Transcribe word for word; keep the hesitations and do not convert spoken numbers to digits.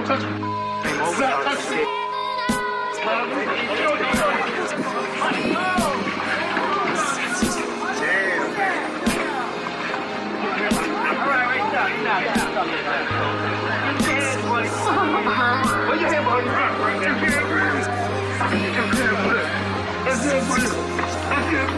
touch me. Stop touching me. Put your hand behind your back right there. That's it, buddy. That's it, buddy.